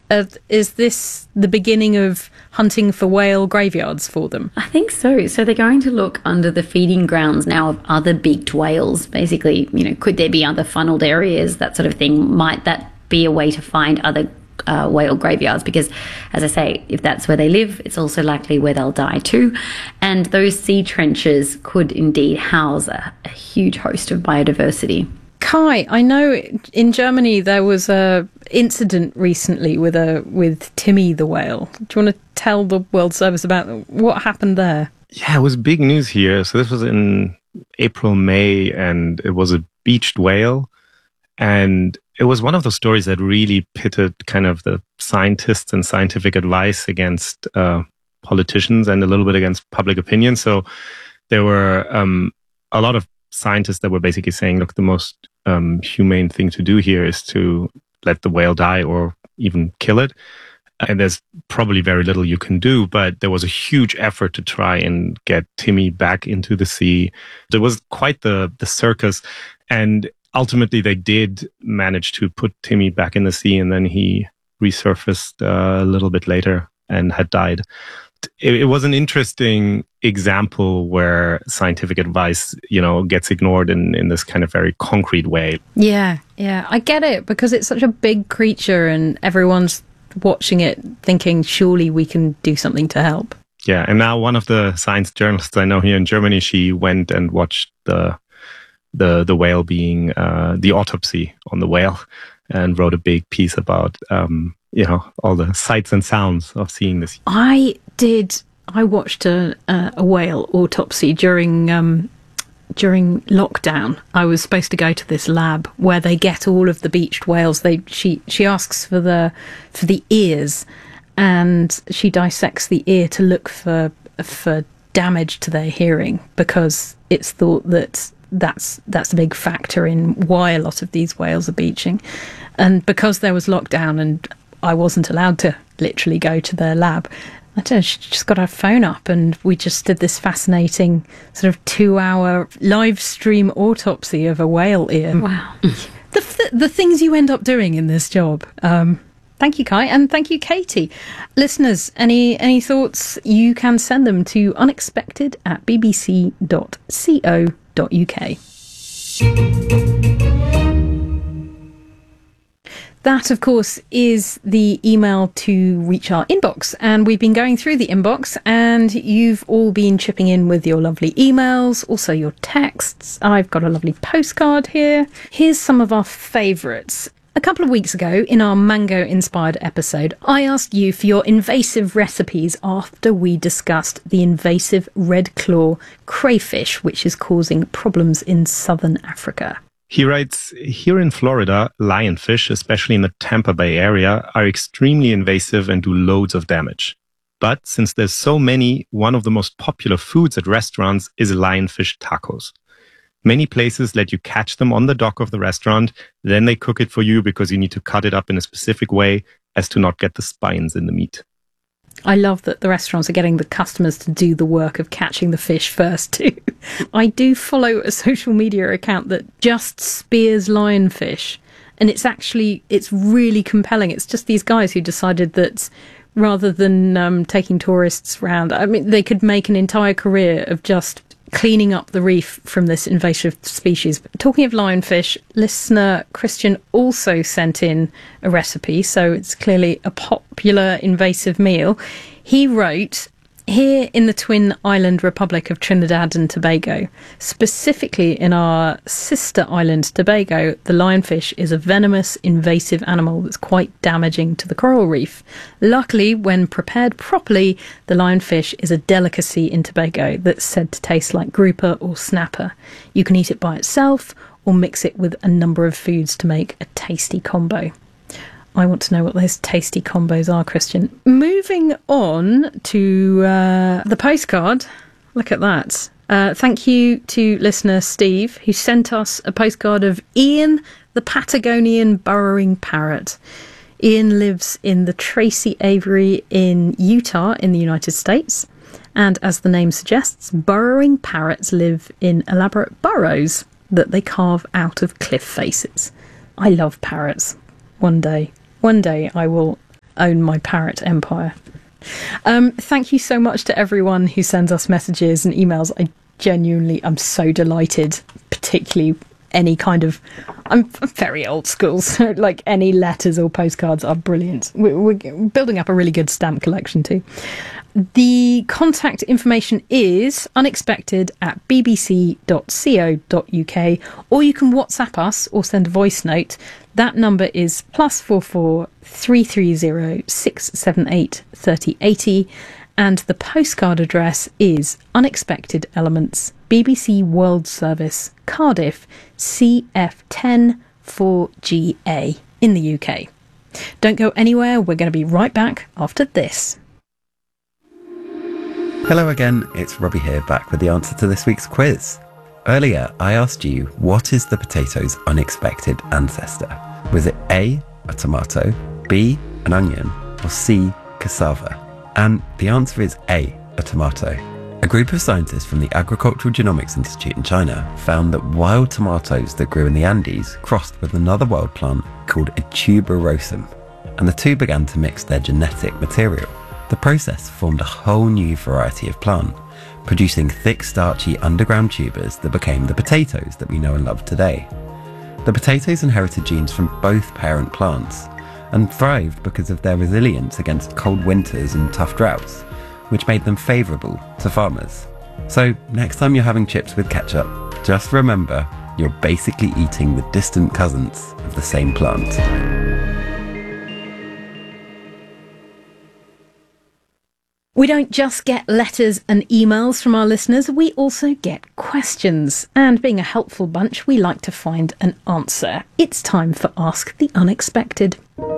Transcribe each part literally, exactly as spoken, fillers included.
Uh, is this the beginning of hunting for whale graveyards for them? I think so. So they're going to look under the feeding grounds now of other beaked whales. Basically, you know, could there be other funneled areas, that sort of thing? Might that be a way to find other uh, whale graveyards? Because, as I say, if that's where they live, it's also likely where they'll die too. And those sea trenches could indeed house a, a huge host of biodiversity. Kai, I know in Germany there was a incident recently with a with Timmy the whale. Do you want to tell the World Service about what happened there? Yeah, it was big news here. So this was in April, May, and it was a beached whale. And it was one of those stories that really pitted kind of the scientists and scientific advice against uh, politicians and a little bit against public opinion. So there were um, a lot of scientists that were basically saying, look, the most um, humane thing to do here is to let the whale die or even kill it. And there's probably very little you can do, but there was a huge effort to try and get Timmy back into the sea. It was quite the, the circus. And ultimately they did manage to put Timmy back in the sea, and then he resurfaced uh, a little bit later and had died. It, it was an interesting example where scientific advice, you know, gets ignored in, in this kind of very concrete way. Yeah, yeah, I get it, because it's such a big creature and everyone's watching it thinking, surely we can do something to help. Yeah, and now one of the science journalists I know here in Germany, she went and watched the the the whale being, uh, the autopsy on the whale, and wrote a big piece about, um, you know, all the sights and sounds of seeing this. I did, I watched a, a, a whale autopsy during um, during lockdown. I was supposed to go to this lab where they get all of the beached whales. They she she asks for the for the ears, and she dissects the ear to look for for damage to their hearing, because it's thought that that's that's a big factor in why a lot of these whales are beaching. And because there was lockdown and I wasn't allowed to literally go to their lab, I don't know, she just got her phone up and we just did this fascinating sort of two-hour live stream autopsy of a whale ear. Wow. The, th- the things you end up doing in this job. Um, thank you, Kai, and thank you, Katie. Listeners, any any thoughts, you can send them to unexpected at b b c dot co dot u k. That, of course, is the email to reach our inbox. And we've been going through the inbox, and you've all been chipping in with your lovely emails, also your texts. I've got a lovely postcard here. Here's some of our favourites. A couple of weeks ago, in our mango-inspired episode, I asked you for your invasive recipes after we discussed the invasive red claw crayfish, which is causing problems in southern Africa. He writes, here in Florida, lionfish, especially in the Tampa Bay area, are extremely invasive and do loads of damage. But since there's so many, one of the most popular foods at restaurants is lionfish tacos. Many places let you catch them on the dock of the restaurant, then they cook it for you because you need to cut it up in a specific way as to not get the spines in the meat. I love that the restaurants are getting the customers to do the work of catching the fish first too. I do follow a social media account that just spears lionfish, and it's actually, it's really compelling. It's just these guys who decided that rather than um, taking tourists around, I mean, they could make an entire career of just cleaning up the reef from this invasive species. But talking of lionfish, listener Christian also sent in a recipe, so it's clearly a popular invasive meal. He wrote, here in the twin island republic of Trinidad and Tobago, specifically in our sister island Tobago, the lionfish is a venomous invasive animal that's quite damaging to the coral reef. Luckily, when prepared properly, the lionfish is a delicacy in Tobago that's said to taste like grouper or snapper. You can eat it by itself or mix it with a number of foods to make a tasty combo. I want to know what those tasty combos are, Christian. Moving on to uh, the postcard. Look at that. Uh, thank you to listener Steve, who sent us a postcard of Ian, the Patagonian burrowing parrot. Ian lives in the Tracy Aviary in Utah in the United States. And as the name suggests, burrowing parrots live in elaborate burrows that they carve out of cliff faces. I love parrots. One day. One day I will own my parrot empire. Um, thank you so much to everyone who sends us messages and emails. I genuinely, I'm so delighted, particularly any kind of, I'm very old school, so like any letters or postcards are brilliant. We're, we're building up a really good stamp collection too. The contact information is unexpected at b b c dot co dot u k, or you can WhatsApp us or send a voice note. That number is plus four four three three zero six seven eight thirty eighty, and the postcard address is Unexpected Elements, B B C World Service, Cardiff, C F ten four G A in the U K. Don't go anywhere. We're going to be right back after this. Hello again, it's Robbie here, back with the answer to this week's quiz. Earlier, I asked you, what is the potato's unexpected ancestor? Was it A, a tomato, B, an onion, or C, cassava? And the answer is A, a tomato. A group of scientists from the Agricultural Genomics Institute in China found that wild tomatoes that grew in the Andes crossed with another wild plant called a tuberosum, and the two began to mix their genetic material. The process formed a whole new variety of plant, producing thick, starchy underground tubers that became the potatoes that we know and love today. The potatoes inherited genes from both parent plants and thrived because of their resilience against cold winters and tough droughts, which made them favourable to farmers. So next time you're having chips with ketchup, just remember you're basically eating the distant cousins of the same plant. We don't just get letters and emails from our listeners, we also get questions. And being a helpful bunch, we like to find an answer. It's time for Ask the Unexpected.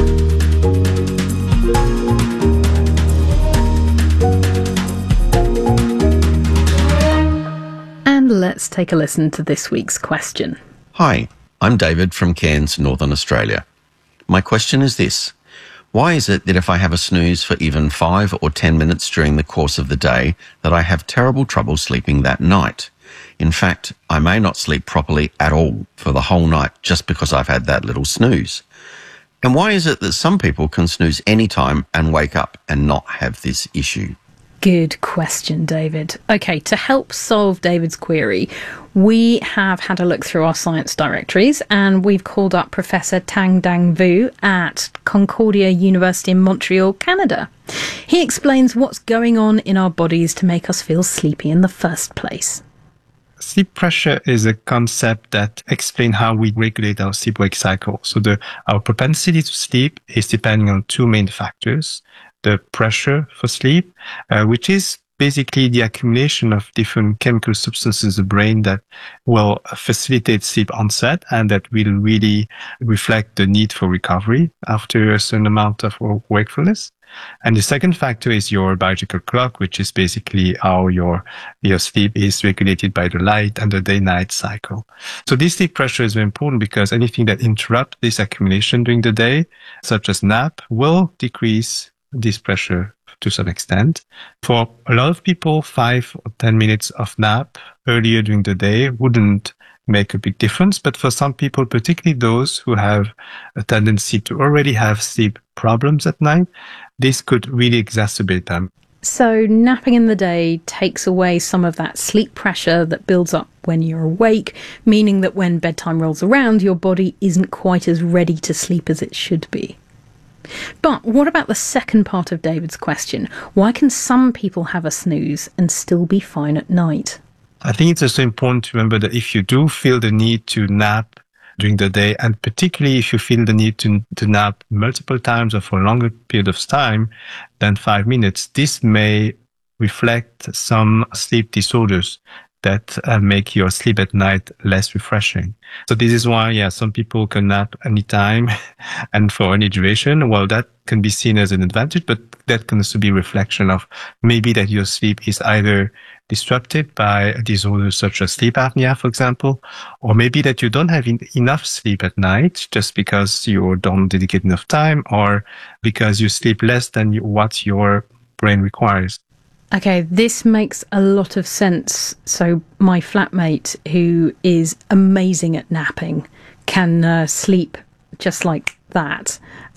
And let's take a listen to this week's question. Hi, I'm David from Cairns, Northern Australia. My question is this. Why is it that if I have a snooze for even five or ten minutes during the course of the day, that I have terrible trouble sleeping that night? In fact, I may not sleep properly at all for the whole night just because I've had that little snooze. And why is it that some people can snooze any time and wake up and not have this issue? Good question, David. Okay, to help solve David's query, we have had a look through our science directories and we've called up Professor Tang Dang Vu at Concordia University in Montreal, Canada. He explains what's going on in our bodies to make us feel sleepy in the first place. Sleep pressure is a concept that explains how we regulate our sleep-wake cycle. So the, our propensity to sleep is depending on two main factors. The pressure for sleep, uh, which is basically the accumulation of different chemical substances in the brain that will facilitate sleep onset and that will really reflect the need for recovery after a certain amount of wakefulness. And the second factor is your biological clock, which is basically how your, your sleep is regulated by the light and the day-night cycle. So this sleep pressure is very important because anything that interrupts this accumulation during the day, such as nap, will decrease this pressure to some extent. For a lot of people, five or ten minutes of nap earlier during the day wouldn't make a big difference. But for some people, particularly those who have a tendency to already have sleep problems at night, this could really exacerbate them. So napping in the day takes away some of that sleep pressure that builds up when you're awake, meaning that when bedtime rolls around, your body isn't quite as ready to sleep as it should be. But what about the second part of David's question? Why can some people have a snooze and still be fine at night? I think it's also important to remember that if you do feel the need to nap during the day, and particularly if you feel the need to, to nap multiple times or for a longer period of time than five minutes, this may reflect some sleep disorders that uh, make your sleep at night less refreshing. So this is why, yeah, some people can nap anytime and for any duration. Well, that can be seen as an advantage, but that can also be a reflection of maybe that your sleep is either disrupted by disorders such as sleep apnea, for example, or maybe that you don't have in- enough sleep at night just because you don't dedicate enough time or because you sleep less than you, what your brain requires. Okay, this makes a lot of sense. So my flatmate, who is amazing at napping, can uh, sleep just like that.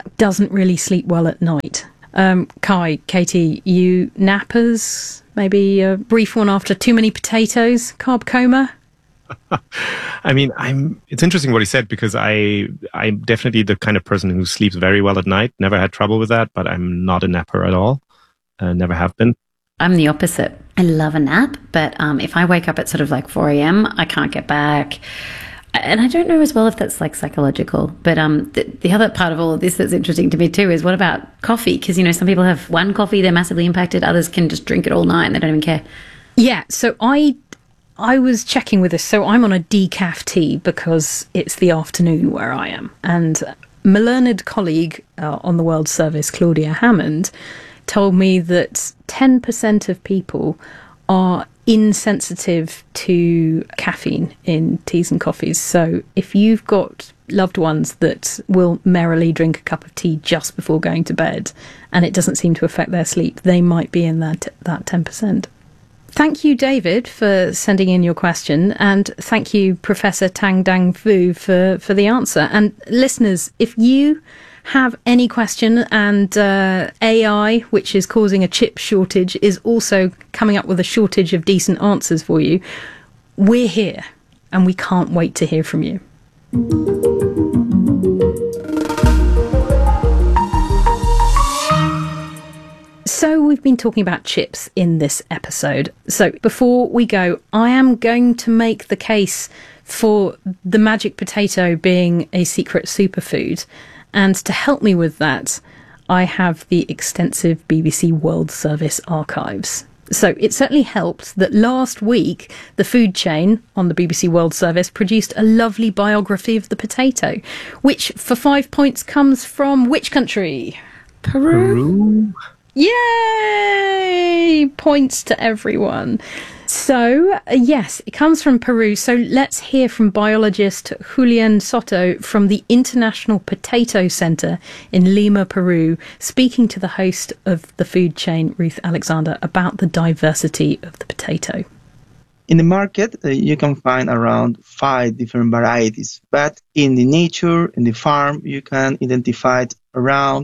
doesn't really sleep well at night. Um, Kai, Katie, you nappers? Maybe a brief one after too many potatoes? Carb coma? I mean, I'm. It's interesting what he said, because I, I'm definitely the kind of person who sleeps very well at night. Never had trouble with that, but I'm not a napper at all. Uh, never have been. I'm the opposite. I love a nap, but um, if I wake up at sort of like four a.m., I can't get back. And I don't know as well if that's like psychological. But um, the, the other part of all of this that's interesting to me too is what about coffee? Because, you know, some people have one coffee, they're massively impacted. Others can just drink it all night and they don't even care. Yeah, so I I was checking with this. So I'm on a decaf tea because it's the afternoon where I am. And my learned colleague uh, on the World Service, Claudia Hammond, told me that ten percent of people are insensitive to caffeine in teas and coffees. So if you've got loved ones that will merrily drink a cup of tea just before going to bed and it doesn't seem to affect their sleep, they might be in that that ten percent. Thank you, David, for sending in your question, and thank you, Professor Tang Dang Fu, for, for the answer. And listeners, if you have any question, and uh, A I, which is causing a chip shortage, is also coming up with a shortage of decent answers for you, we're here, and we can't wait to hear from you. So we've been talking about chips in this episode. So before we go, I am going to make the case for the magic potato being a secret superfood. And to help me with that, I have the extensive B B C World Service archives. So it certainly helped that last week, the food chain on the B B C World Service produced a lovely biography of the potato, which for five points comes from which country? Peru. Peru. Yay! Points to everyone. So, uh, yes, it comes from Peru. So let's hear from biologist Julian Soto from the International Potato Center in Lima, Peru, speaking to the host of the food chain, Ruth Alexander, about the diversity of the potato. In the market, uh, you can find around five different varieties, but in the nature, in the farm, you can identify around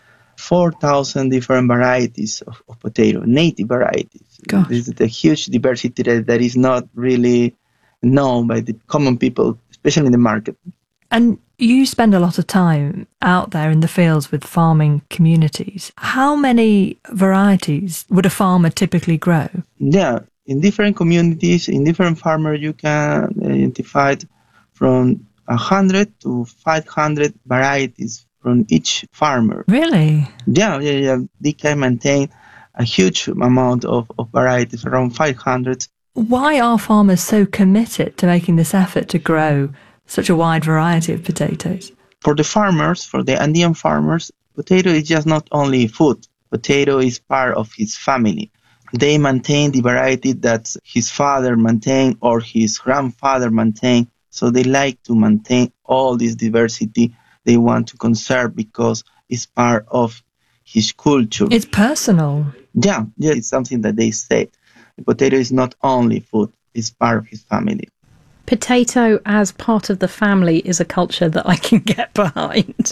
four thousand different varieties of, of potato, native varieties. Gosh. This is a huge diversity that, that is not really known by the common people, especially in the market. And you spend a lot of time out there in the fields with farming communities. How many varieties would a farmer typically grow? Yeah, in different communities, in different farmers, you can identify from one hundred to five hundred varieties from each farmer. Really? Yeah, yeah, yeah. They can maintain a huge amount of, of varieties, around five hundred. Why are farmers so committed to making this effort to grow such a wide variety of potatoes? For the farmers, for the Andean farmers, potato is just not only food. Potato is part of his family. They maintain the variety that his father maintained or his grandfather maintained. So they like to maintain all this diversity they want to conserve because it's part of his culture. It's personal. Yeah, yeah, it's something that they say. The potato is not only food, it's part of his family. Potato as part of the family is a culture that I can get behind.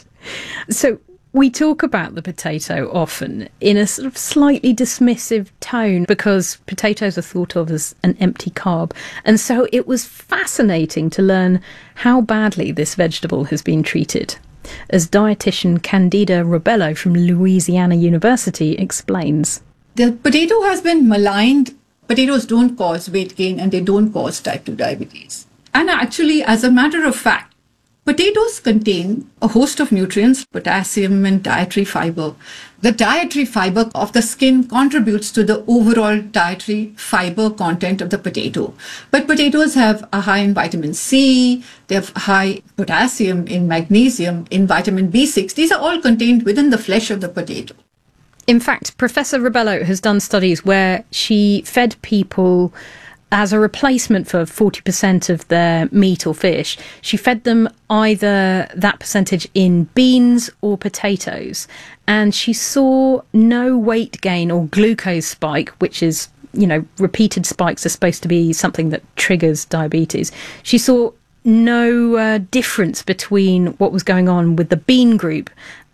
So we talk about the potato often in a sort of slightly dismissive tone because potatoes are thought of as an empty carb. And so it was fascinating to learn how badly this vegetable has been treated, as dietitian Candida Robello from Louisiana University explains. The potato has been maligned. Potatoes don't cause weight gain and they don't cause type two diabetes. And actually, as a matter of fact, potatoes contain a host of nutrients, potassium and dietary fiber. The dietary fiber of the skin contributes to the overall dietary fiber content of the potato. But potatoes have a high in vitamin C, they have high potassium, in magnesium, in vitamin B six. These are all contained within the flesh of the potato. In fact, Professor Robello has done studies where she fed people as a replacement for forty percent of their meat or fish. She fed them either that percentage in beans or potatoes. And she saw no weight gain or glucose spike, which is, you know, repeated spikes are supposed to be something that triggers diabetes. She saw no uh, difference between what was going on with the bean group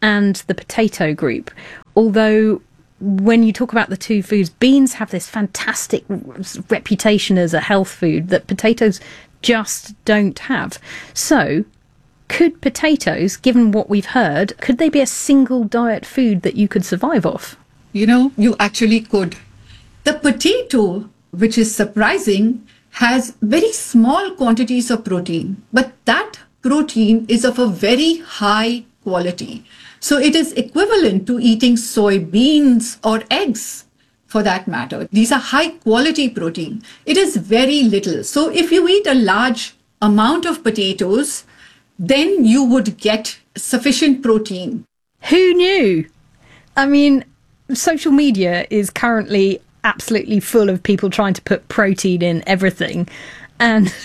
and the potato group. Although when you talk about the two foods, beans have this fantastic reputation as a health food that potatoes just don't have. So could potatoes, given what we've heard, could they be a single diet food that you could survive off? You know, you actually could. The potato, which is surprising, has very small quantities of protein, but that protein is of a very high quality. So it is equivalent to eating soybeans or eggs, for that matter. These are high quality protein. It is very little. So if you eat a large amount of potatoes, then you would get sufficient protein. Who knew? I mean, social media is currently absolutely full of people trying to put protein in everything. And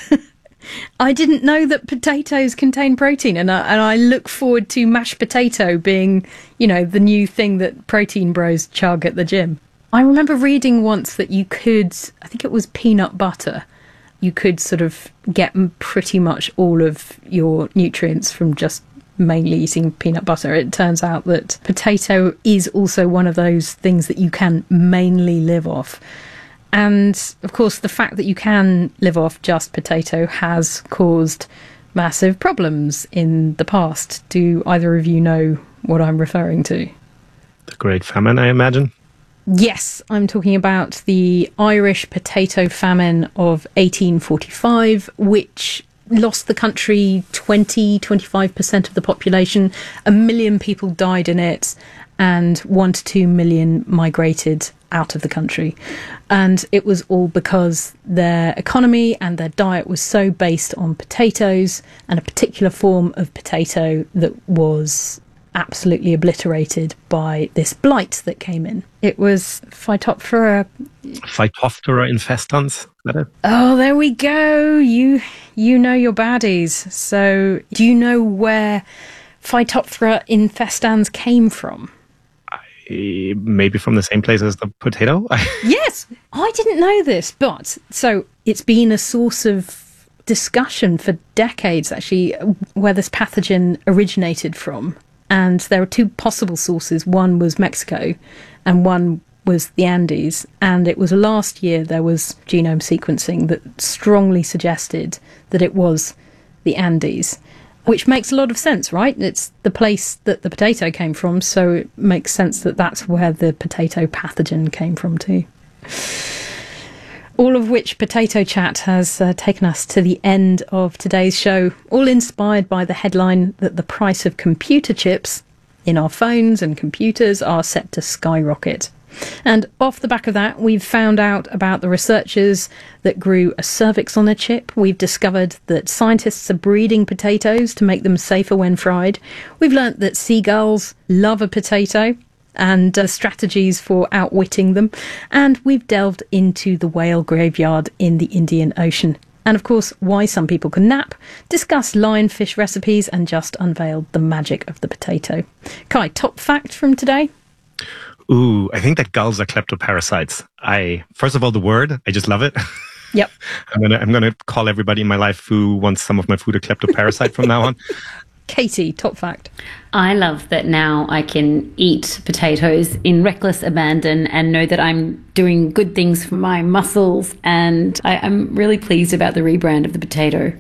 I didn't know that potatoes contain protein, and I, and I look forward to mashed potato being, you know, the new thing that protein bros chug at the gym. I remember reading once that you could, I think it was peanut butter, you could sort of get pretty much all of your nutrients from just mainly eating peanut butter. It turns out that potato is also one of those things that you can mainly live off. And, of course, the fact that you can live off just potato has caused massive problems in the past. Do either of you know what I'm referring to? The Great Famine, I imagine? Yes, I'm talking about the Irish potato famine of eighteen forty-five, which lost the country twenty, twenty-five percent of the population. A million people died in it, and one to two million migrated out of the country. And it was all because their economy and their diet was so based on potatoes and a particular form of potato that was absolutely obliterated by this blight that came in. It was Phytophthora... Phytophthora infestans, is that it? Oh, there we go. You you know your baddies. So do you know where Phytophthora infestans came from? I, maybe from the same place as the potato? Yes, I didn't know this, but so it's been a source of discussion for decades, actually, where this pathogen originated from. And there are two possible sources. One was Mexico and one was the Andes. And it was last year there was genome sequencing that strongly suggested that it was the Andes, which makes a lot of sense, right? It's the place that the potato came from, so it makes sense that that's where the potato pathogen came from too. All of which potato chat has uh, taken us to the end of today's show, all inspired by the headline that the price of computer chips in our phones and computers are set to skyrocket. And off the back of that, we've found out about the researchers that grew a cervix on a chip. We've discovered that scientists are breeding potatoes to make them safer when fried. We've learnt that seagulls love a potato and uh, strategies for outwitting them. And we've delved into the whale graveyard in the Indian Ocean. And of course, why some people can nap, discussed lionfish recipes, and just unveiled the magic of the potato. Kai, top fact from today? Ooh, I think that gulls are kleptoparasites. I, first of all, the word, I just love it. Yep. I'm gonna, I'm gonna call everybody in my life who wants some of my food a kleptoparasite from now on. Katie, top fact. I love that now I can eat potatoes in reckless abandon and know that I'm doing good things for my muscles, and I, I'm really pleased about the rebrand of the potato.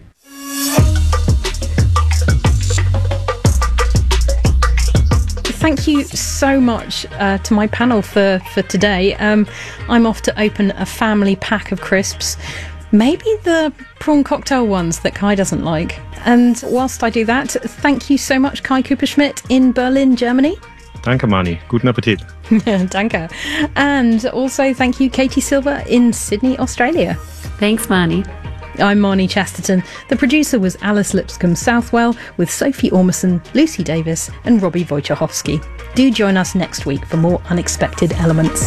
Thank you so much uh, to my panel for, for today. Um, I'm off to open a family pack of crisps. Maybe the prawn cocktail ones that Kai doesn't like. And whilst I do that, thank you so much, Kai Kupperschmidt in Berlin, Germany. Danke, Mani. Guten Appetit. Danke. And also thank you, Katie Silver in Sydney, Australia. Thanks, Mani. I'm Marnie Chesterton. The producer was Alice Lipscomb Southwell, with Sophie Ormison, Lucy Davis and Robbie Wojciechowski. Do join us next week for more Unexpected Elements.